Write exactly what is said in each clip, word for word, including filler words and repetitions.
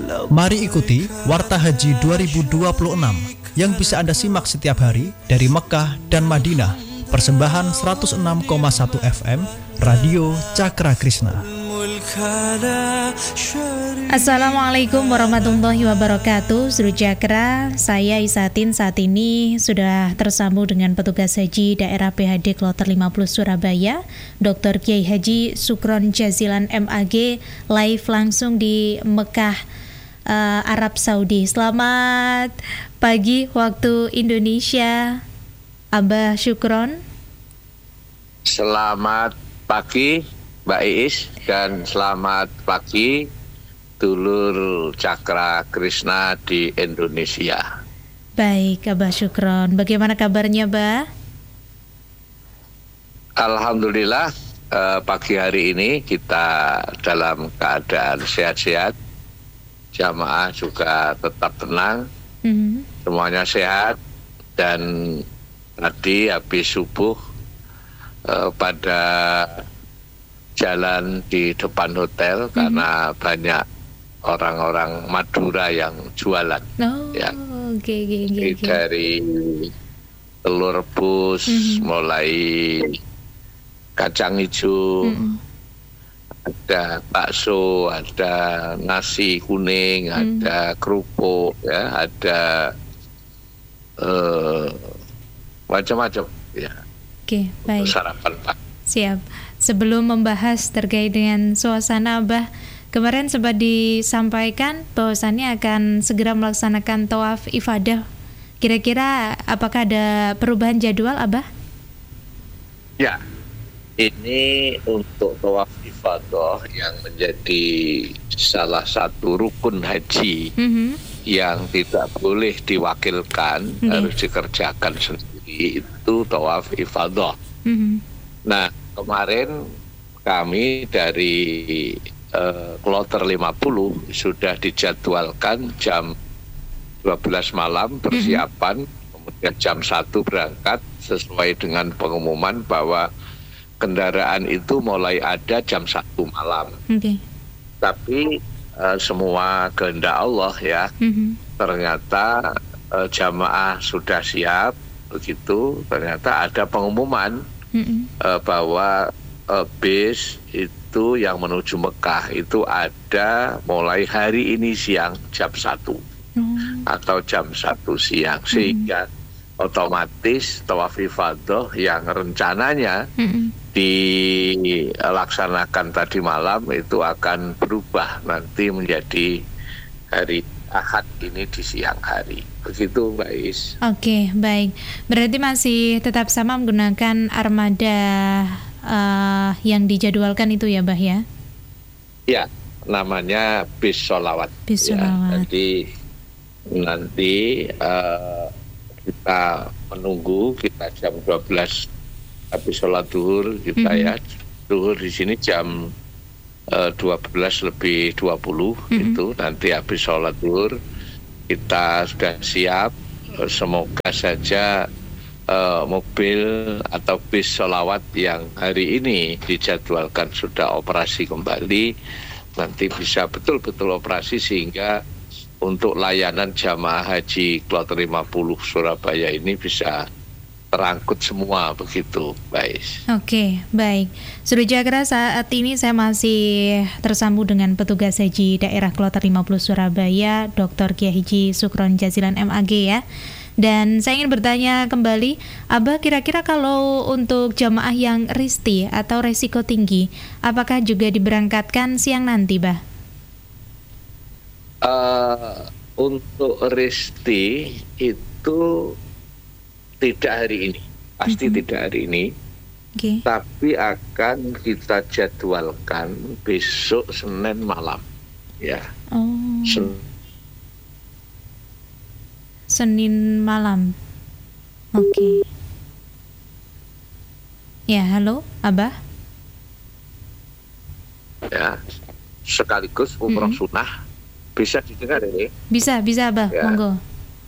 Mari ikuti Warta Haji dua ribu dua puluh enam yang bisa Anda simak setiap hari dari Mekah dan Madinah. Persembahan seratus enam koma satu F M Radio Cakra Krishna. Assalamualaikum warahmatullahi wabarakatuh. Seru Cakra, saya Isatin saat ini sudah tersambung dengan petugas haji daerah P H D Kloter lima puluh Surabaya, Doktor Kiai Haji Sukron Jazilan M A G, live langsung di Mekah, uh, Arab Saudi. Selamat pagi waktu Indonesia, Abah Sukron. Selamat pagi Mbak Iis, dan selamat pagi dulur Cakra Krishna di Indonesia. Baik, Abah Sukron. Bagaimana kabarnya, Bah? Alhamdulillah, eh, pagi hari ini kita dalam keadaan sehat-sehat. Jamaah juga tetap tenang, mm-hmm. semuanya sehat. Dan tadi habis subuh eh, pada jalan di depan hotel, mm-hmm. karena banyak orang-orang Madura yang jualan. Oh, ya. Okay, okay, okay, okay. Dari telur rebus, mm-hmm. mulai kacang hijau, mm-hmm. ada bakso, ada nasi kuning, mm-hmm. ada kerupuk, ya, ada uh, macam-macam. Ya. Oke, okay, baik. Sarapan pagi. Siap. Sebelum membahas terkait dengan suasana, Abah, kemarin sempat disampaikan bahwasannya akan segera melaksanakan tawaf ifadah. Kira-kira apakah ada perubahan jadwal, Abah? Ya, ini untuk tawaf ifadah yang menjadi salah satu rukun haji, mm-hmm. yang tidak boleh diwakilkan, okay. harus dikerjakan sendiri, itu tawaf ifadah. Mm-hmm. Nah, kemarin kami dari uh, Kloter lima puluh sudah dijadwalkan jam dua belas malam persiapan, mm-hmm. kemudian jam satu berangkat sesuai dengan pengumuman bahwa kendaraan itu mulai ada jam satu malam. Okay. Tapi uh, semua kehendak Allah, ya, mm-hmm. ternyata uh, jamaah sudah siap, begitu ternyata ada pengumuman Mm-hmm. Uh, bahwa uh, bis itu yang menuju Mekah itu ada mulai hari ini siang jam satu mm-hmm. atau jam satu siang, mm-hmm. sehingga otomatis tawaf ifadah yang rencananya mm-hmm. dilaksanakan tadi malam itu akan berubah nanti menjadi hari Ahad ini di siang hari. Begitu, Mbak Is. Oke, baik. Berarti masih tetap sama menggunakan armada uh, yang dijadwalkan itu ya, Bah, ya? Ya, namanya bis sholawat. Bis ya, sholawat. Jadi nanti uh, kita menunggu, kita jam dua belas habis sholat duhur kita, mm-hmm. ya. Duhur di sini jam Uh, dua belas lebih dua puluh, mm-hmm. itu nanti habis sholat zuhur kita sudah siap. Uh, semoga saja uh, mobil atau bis sholawat yang hari ini dijadwalkan sudah operasi kembali nanti bisa betul-betul operasi sehingga untuk layanan jamaah haji Kloter lima puluh Surabaya ini bisa terangkut semua, begitu, baik. Oke, baik. Sudah Cakra, saat ini saya masih tersambung dengan petugas haji daerah Kloter lima puluh Surabaya, Doktor Kiai Haji Sukron Jazilan M A G, ya. Dan saya ingin bertanya kembali, Abah, kira-kira kalau untuk jamaah yang risti atau resiko tinggi, apakah juga diberangkatkan siang nanti, Bah? Uh, untuk risti itu tidak hari ini, pasti mm-hmm. tidak hari ini, okay. tapi akan kita jadwalkan besok Senin malam, ya. Oh. Sen- Senin malam, oke. Okay. Ya, halo, Abah. Ya, sekaligus umroh mm-hmm. sunnah, bisa didengar ini? Bisa, bisa, Abah, ya. Monggo.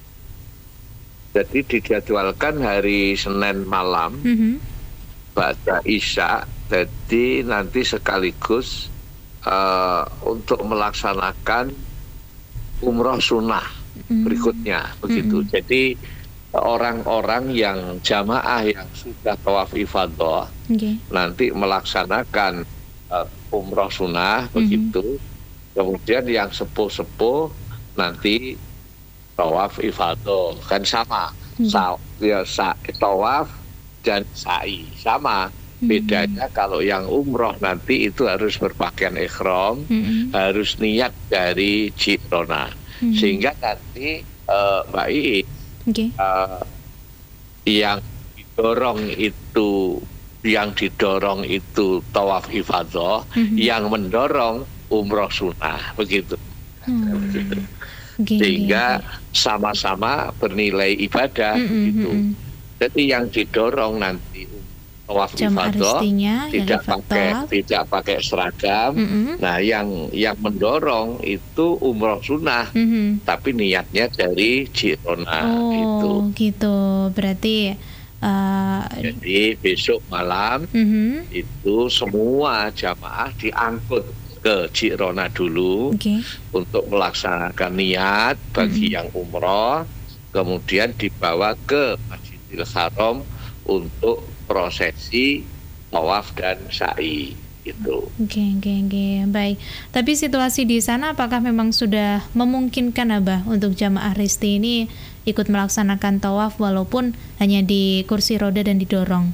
Jadi dijadwalkan hari Senin malam, mm-hmm. baca Isya, jadi nanti sekaligus uh, untuk melaksanakan umroh sunnah mm. berikutnya begitu. Mm-hmm. Jadi orang-orang yang jamaah yang sudah tawaf ifadah okay. nanti melaksanakan uh, umroh sunnah mm-hmm. begitu. Kemudian yang sepuh-sepuh nanti tawaf ifadah kan sama. Mm-hmm. Sa- ya, sa- tawaf dan sa'i sama. Bedanya mm-hmm. kalau yang umroh nanti itu harus berpakaian ihram, mm-hmm. harus niat dari Jirona, mm-hmm. sehingga nanti uh, Mbak Ii, okay. uh, yang didorong itu, yang didorong itu tawaf ifadah, mm-hmm. yang mendorong umroh sunnah, begitu. Mm-hmm. begitu. Okay, sehingga okay. sama-sama bernilai ibadah, mm-hmm. gitu. Jadi yang didorong nanti tawaf ifadah tidak pakai tidak pakai seragam. Mm-hmm. Nah, yang yang mendorong itu umroh sunnah, mm-hmm. tapi niatnya dari Jirona. Oh, gitu. gitu. Berarti uh... jadi besok malam mm-hmm. itu semua jamaah diangkut ke Jirona dulu okay. untuk melaksanakan niat bagi mm-hmm. yang umroh, kemudian dibawa ke Masjidil Haram untuk prosesi tawaf dan sa'i gitu. Oke, oke, oke. Baik. Tapi situasi di sana apakah memang sudah memungkinkan Abah untuk jamaah Risti ini ikut melaksanakan tawaf walaupun hanya di kursi roda dan didorong?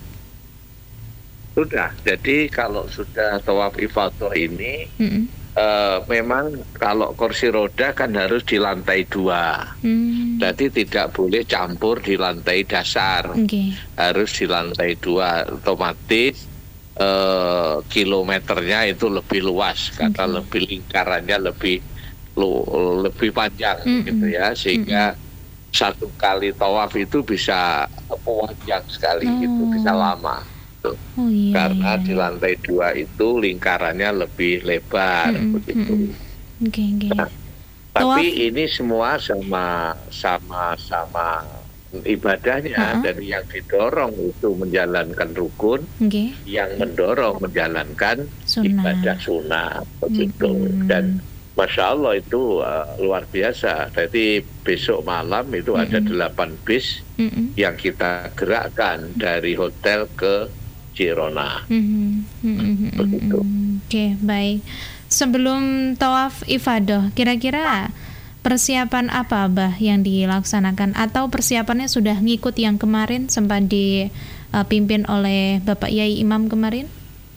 Sudah. Jadi kalau sudah tawaf ifadah ini mm-hmm. Uh, memang kalau kursi roda kan harus di lantai dua, hmm. jadi tidak boleh campur di lantai dasar, okay. harus di lantai dua. Otomatis uh, kilometernya itu lebih luas, okay. karena lebih lingkarannya lebih lu, lebih panjang, mm-hmm. gitu ya, sehingga mm-hmm. satu kali tawaf itu bisa panjang sekali, oh. gitu, bisa lama. Oh, iya, karena iya. di lantai dua itu lingkarannya lebih lebar, mm-hmm, begitu. Mm-hmm. Okay, okay. Nah, tapi ini semua sama sama sama ibadahnya, uh-huh. dan yang didorong itu menjalankan rukun, okay. yang mendorong menjalankan sunnah. Ibadah sunnah, begitu. Mm-hmm. Dan Masya Allah itu uh, luar biasa. Jadi besok malam itu mm-hmm. ada delapan bis mm-hmm. yang kita gerakkan dari hotel ke Jirona. Mm-hmm. Mm-hmm. Begitu. Oke, okay, baik. Sebelum tawaf ifadah, kira-kira persiapan apa Abah yang dilaksanakan atau persiapannya sudah ngikut yang kemarin sempat dipimpin oleh Bapak Yai Imam kemarin?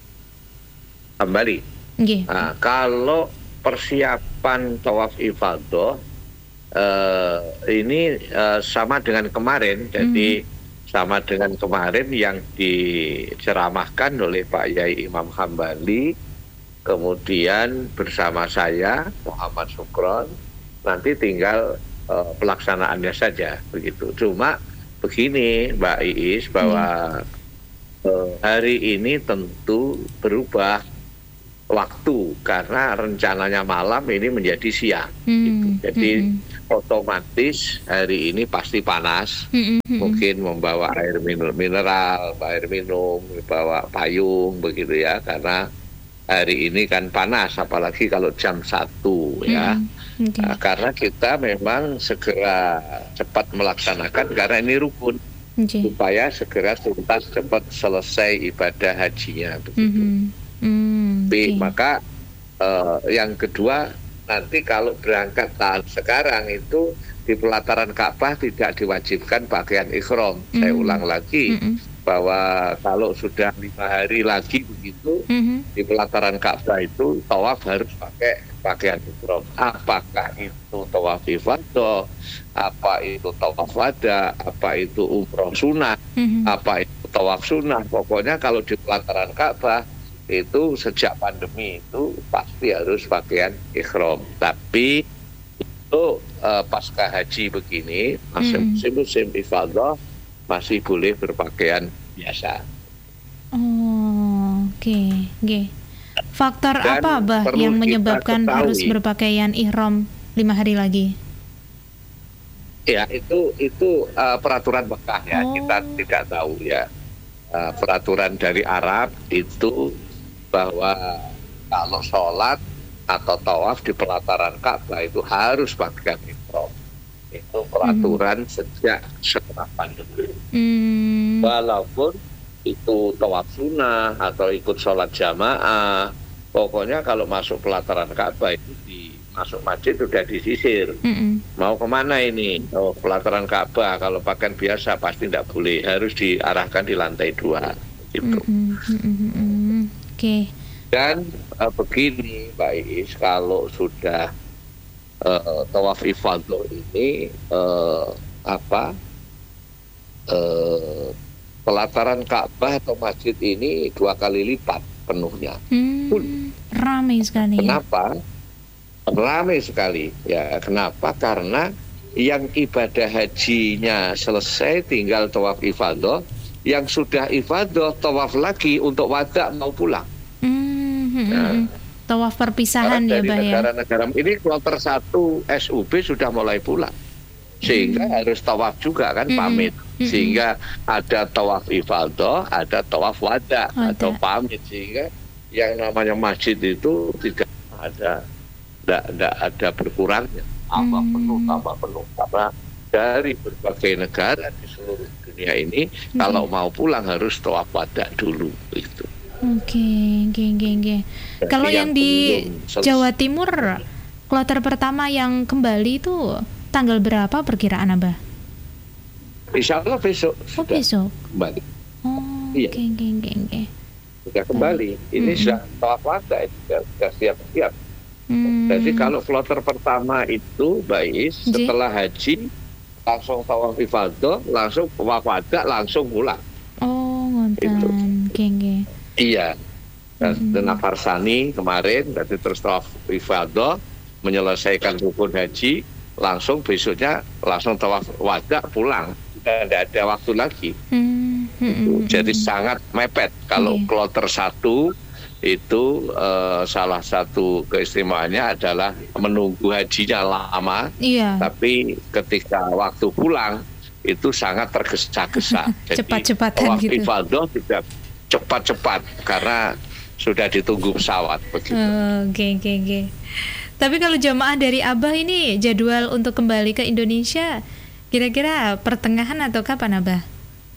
Kembali. Okay. Nah, kalau persiapan tawaf ifadah uh, ini uh, sama dengan kemarin, jadi mm-hmm. sama dengan kemarin yang diceramahkan oleh Pak Yai Imam Hambali, kemudian bersama saya Muhammad Sukron, nanti tinggal uh, pelaksanaannya saja begitu. Cuma begini Mbak Iis, bahwa hmm. uh, hari ini tentu berubah waktu karena rencananya malam ini menjadi siang, hmm. gitu. Jadi hmm. otomatis hari ini pasti panas, hmm. mungkin membawa air minum, mineral, air minum, bawa payung begitu ya, karena hari ini kan panas, apalagi kalau jam satu ya. Hmm. Okay. Nah, karena kita memang segera cepat melaksanakan karena ini rukun, okay. supaya segera tuntas cepat selesai ibadah hajinya begitu. Hmm. Hmm, okay. Maka uh, yang kedua, nanti kalau berangkat tahun sekarang itu di pelataran Ka'bah tidak diwajibkan pakaian ihram. Mm-hmm. Saya ulang lagi, mm-hmm. bahwa kalau sudah lima hari lagi begitu, mm-hmm. di pelataran Ka'bah itu tawaf harus pakai pakaian ihram. Apakah itu tawaf ifadah, apa itu tawaf wada, apa itu umroh sunnah, mm-hmm. apa itu tawaf sunnah. Pokoknya kalau di pelataran Ka'bah itu sejak pandemi itu pasti harus pakaian ihram. Tapi itu uh, pasca haji begini, masih mm-hmm. musim ifadah masih boleh berpakaian biasa. Oh, oke, okay. okay. Faktor dan apa bah yang menyebabkan harus berpakaian ihram lima hari lagi? Ya itu itu uh, peraturan Mekah ya, oh. kita tidak tahu ya. Uh, peraturan dari Arab itu bahwa kalau sholat atau tawaf di pelataran Ka'bah itu harus pakaian ihram. Itu peraturan hmm. sejak setelah pandemi. Hmm. Walaupun itu tawaf sunnah atau ikut sholat jamaah, pokoknya kalau masuk pelataran Ka'bah itu di masuk masjid sudah disisir. Hmm. Mau kemana ini? Oh, pelataran Ka'bah. Kalau pakaian biasa pasti tidak boleh, harus diarahkan di lantai dua. Gitu. Hmm. Hmm. Oke. Okay. Dan uh, begini, Mbak Iis, kalau sudah uh, tawaf ifadah ini uh, apa uh, pelataran Ka'bah atau masjid ini dua kali lipat penuhnya. Hmm, ramai sekali. Kenapa? Ramai sekali. Ya, kenapa? Karena yang ibadah hajinya selesai tinggal tawaf ifadah, yang sudah ifadah tawaf lagi untuk wada mau pulang. Nah, tawaf perpisahan ya, Bah ya. Negara-negara ini kloter satu S U B sudah mulai pulang, sehingga hmm. harus tawaf juga kan, hmm. pamit. Hmm. Sehingga ada tawaf ifadah, ada tawaf wada atau pamit, sehingga yang namanya masjid itu tidak ada, tidak, tidak ada berkurangnya, tambah hmm. penuh, tambah penuh. Karena dari berbagai negara di seluruh dunia ini, hmm. kalau mau pulang harus tawaf wada dulu itu. Oke, oke, oke, oke. Kalau yang di Jawa Timur, kloter pertama yang kembali itu tanggal berapa perkiraan Abah? Insya Allah besok. Oh, besok? Kembali. Oh, oke, oke, oke, oke. Sudah kembali. Ini mm-hmm. sudah tawaf wada, sudah, sudah siap-siap. Mm. Jadi kalau kloter pertama itu, Mbak Is, setelah haji, langsung tawaf ifadah, langsung tawaf wada, langsung pulang. Oh, ngoten. Oke, oke. Iya, dan mm-hmm. Farsani kemarin, berarti terus tawaf ifadah, menyelesaikan rukun haji, langsung besoknya langsung tawaf wada pulang, tidak ada waktu lagi. Mm-hmm. Jadi sangat mepet. Kalau yeah. kloter satu itu uh, salah satu keistimewaannya adalah menunggu hajinya lama, yeah. tapi ketika waktu pulang itu sangat tergesa-gesa. Cepat-cepatan gitu. Tawaf ifadah tidak cepat-cepat karena sudah ditunggu pesawat begitu. Oke, oke, oke. Tapi kalau jamaah dari Abah ini jadwal untuk kembali ke Indonesia kira-kira pertengahan atau kapan Abah?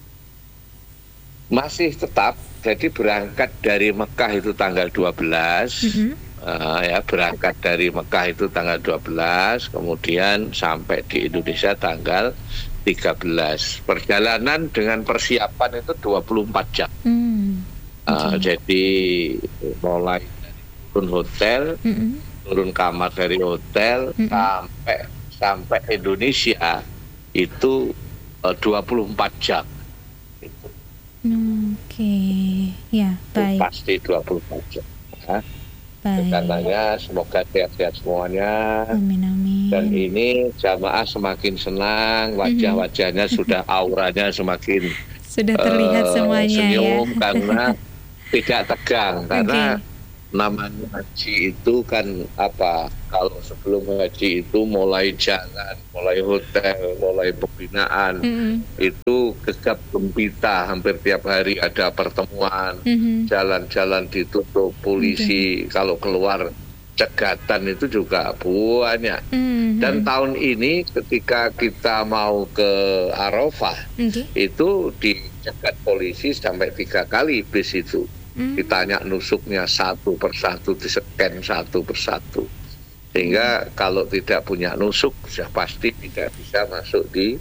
Masih tetap, jadi berangkat dari Mekah itu tanggal dua belas. Mm-hmm. uh, ya berangkat dari Mekah itu tanggal dua belas, kemudian sampai di Indonesia tanggal tiga belas. Perjalanan dengan persiapan itu dua puluh empat jam. Mm, okay. uh, jadi mulai dari turun hotel, mm-hmm. turun kamar dari hotel, mm-hmm. sampai sampai Indonesia itu uh, dua puluh empat jam. Gitu. Oke, okay. Ya baik. Itu pasti dua puluh empat jam. Ya. Baik. Katanya semoga sehat-sehat semuanya. Amin, amin. Dan ini jamaah semakin senang, wajah-wajahnya mm-hmm. sudah auranya semakin sudah terlihat uh, semuanya senyum ya. Karena tidak tegang. Karena okay. namanya haji itu kan apa? Kalau sebelum haji itu mulai jalan, mulai hotel, mulai pembinaan, mm-hmm. itu gegap gempita, hampir tiap hari ada pertemuan, mm-hmm. jalan-jalan ditutup, polisi okay. kalau keluar cegatan itu juga banyak. Mm-hmm. Dan tahun ini ketika kita mau ke Arafah, okay. itu dicegat polisi sampai tiga kali bis itu. Mm-hmm. Ditanya nusuknya satu persatu, diseken satu persatu. Sehingga kalau tidak punya nusuk sudah pasti tidak bisa masuk di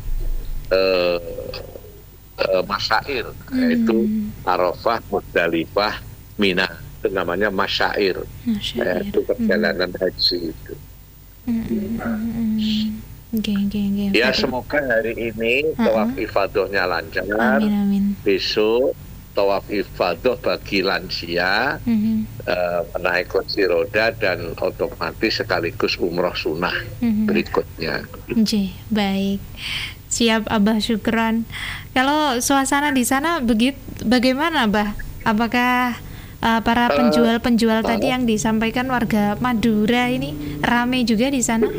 uh, uh, masyair, hmm. yaitu Arafah, Muzdalifah, Mina. Itu namanya masyair, masyair. Itu perjalanan hmm. haji itu. Hmm. Okay, okay, okay. Ya semoga hari ini tawaf uh-huh. ifadahnya lancar. Amin, amin. Besok tawaf ifadah bagi lansia, mm-hmm. uh, naik kursi roda dan otomatis sekaligus umroh sunnah mm-hmm. berikutnya. Oke, baik. Siap Abah, syukran. Kalau suasana di sana begitu bagaimana, Abah? Apakah uh, para penjual-penjual uh, tadi uh, yang disampaikan warga Madura ini ramai juga di sana?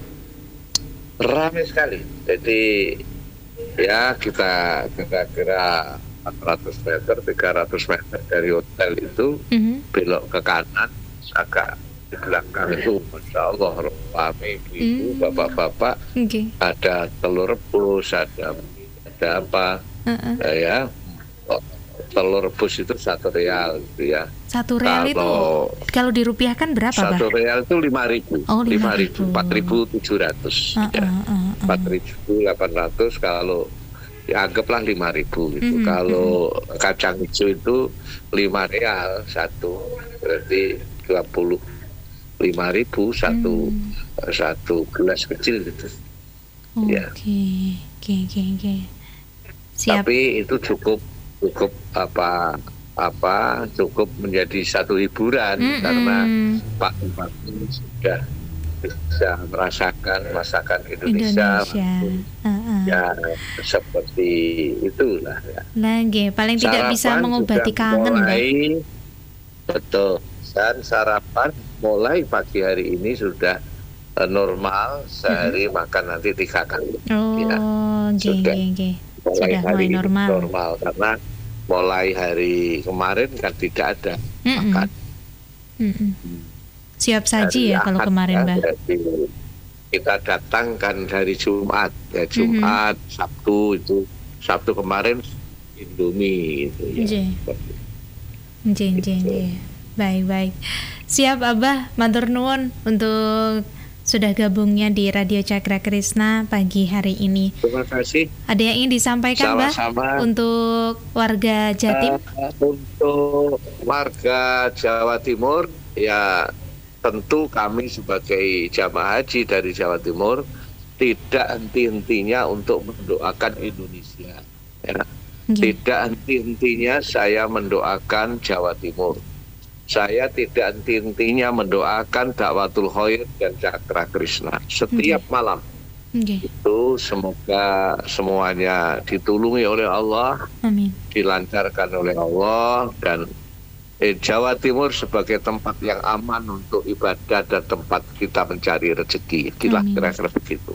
Ramai sekali. Jadi ya kita kira-kira empat ratus meter, tiga ratus meter dari hotel itu mm-hmm. belok ke kanan agak di belakang itu Masya Allah rame ibu, Mm. bapak-bapak, Okay. ada telur rebus, ada ada apa, Uh-uh. eh, ya telur rebus itu satu real gitu ya. Satu real itu Kalau kalau dirupiahkan berapa, Bah? satu real itu lima ribu, Oh, lima lima ribu. ribu, empat ribu tujuh ratus, Uh, ya. uh, uh, uh. empat ribu delapan ratus kalau ya, anggaplah lima ribu gitu. Mhm, Kalau kacang hijau itu lima real satu, berarti dua puluh lima ribu satu Hmm. satu gelas kecil gitu. Oke, Ya. oke, oke, oke. Siap. Tapi itu cukup cukup apa apa cukup menjadi satu hiburan Mm-mm. karena Pak Bupati sudah bisa merasakan masakan Indonesia, Indonesia. walaupun Uh-uh. ya seperti itulah ya. Lagi paling tidak bisa Sarapan mengobati sudah kangen, Bah. mulai, betul, dan sarapan mulai pagi hari ini sudah eh, normal, sehari makan nanti tiga kali. Oh, Ya, oke, sudah. oke, oke. Mulai Sudah hari mulai ini normal. normal karena mulai hari kemarin kan tidak ada Mm-mm. makan. Mm-mm. Siap saji Hari ya kalau Ahad kemarin, ya, Bah. jadi kita datang kan hari Jumat ya, Jumat, Sabtu itu Sabtu kemarin Indomie gitu ya. Nggih. Nggih, nggih, nggih. Baik, baik. Siap, Abah. Matur nuwun untuk sudah gabungnya di Radio Cakra Krisna pagi hari ini. Terima kasih. Ada yang ingin disampaikan, Bah, Sama-sama. untuk warga Jatim? Uh, untuk warga Jawa Timur ya tentu kami sebagai jamaah haji dari Jawa Timur tidak henti-hentinya untuk mendoakan Indonesia ya. Nggih. Tidak henti-hentinya saya mendoakan Jawa Timur. Saya tidak henti-hentinya mendoakan Dakwatul Khair dan Cakra Krisna setiap malam. Nggih. Itu semoga semuanya ditulungi oleh Allah, Amin. dilancarkan oleh Allah, dan eh, Jawa Timur sebagai tempat yang aman untuk ibadah dan tempat kita mencari rezeki. Itulah Amin. kira-kira begitu.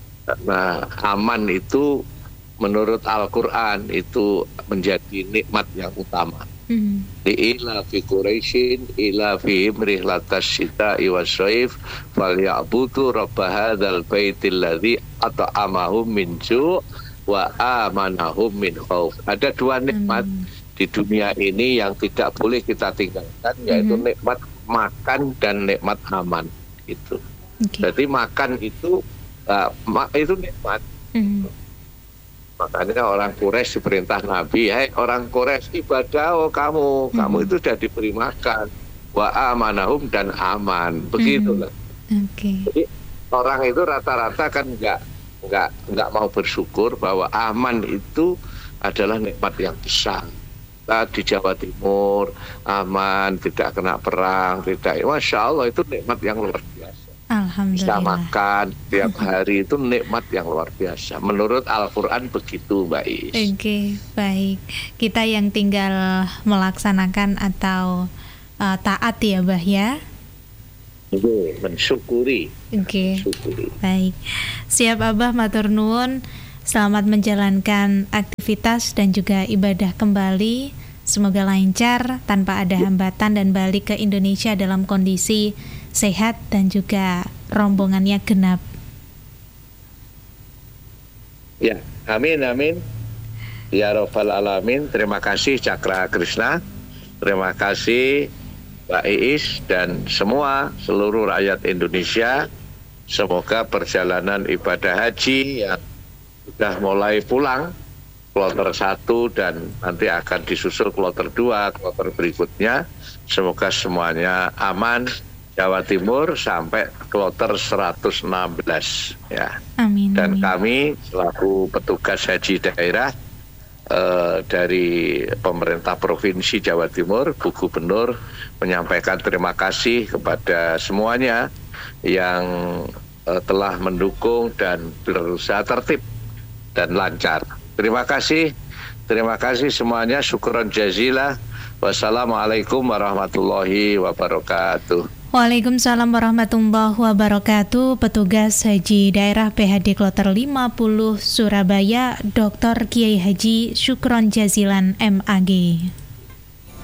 Nah, aman itu menurut Al-Quran itu menjadi nikmat yang utama. Hmm. Ila fi Quraisyin ila fi rihlatas syita'i wasyaif falyabudu rabb hadzal baitil ladzi at'amahum min ju' wa amanahum min khauf. Ada dua nikmat Amin. di dunia ini yang tidak boleh kita tinggalkan, yaitu Mhm. nikmat makan dan nikmat aman. Itu. Oke. Jadi makan itu uh, ma- itu nikmat. Hmm. Makanya orang Quraisy diperintah Nabi, hai orang Quraisy ibadah oh kamu, Hmm. kamu itu sudah diberi makan, wa amanahum dan aman, begitulah. Oke. Jadi orang itu rata-rata kan nggak nggak nggak mau bersyukur bahwa aman itu adalah nikmat yang besar. Kita di Jawa Timur aman, tidak kena perang, tidak, masya Allah itu nikmat yang luar biasa. Bisa Alhamdulillah. makan tiap hari itu nikmat yang luar biasa. Menurut Al-Quran begitu, Mbak Is. Oke, baik. Kita yang tinggal melaksanakan atau uh, taat ya, Bah ya. Itu mensyukuri, Oke. syukuri. Baik. Siap, Abah, matur nuwun. Selamat menjalankan aktivitas dan juga ibadah kembali. Semoga lancar tanpa ada hambatan dan balik ke Indonesia dalam kondisi sehat dan juga rombongannya genap. Ya, amin, amin. Ya Rabbal Alamin. Terima kasih Cakra Krisna. Terima kasih Mbak Iis dan semua seluruh rakyat Indonesia. Semoga perjalanan ibadah haji yang sudah mulai pulang, kloter satu dan nanti akan disusul kloter dua, kloter berikutnya. Semoga semuanya aman. Jawa Timur sampai kloter seratus enam belas ya. Amin. Dan amin. kami selaku petugas haji daerah eh, dari pemerintah Provinsi Jawa Timur, Bu Gubernur menyampaikan terima kasih kepada semuanya yang eh, telah mendukung dan berusaha tertib dan lancar. Terima kasih, terima kasih semuanya. Syukron jazilah. Wassalamualaikum warahmatullahi wabarakatuh. Waalaikumsalam warahmatullahi wabarakatuh. Petugas Haji Daerah P H D Kloter lima puluh Surabaya, Doktor Kiai Haji Syukron Jazilan M A G.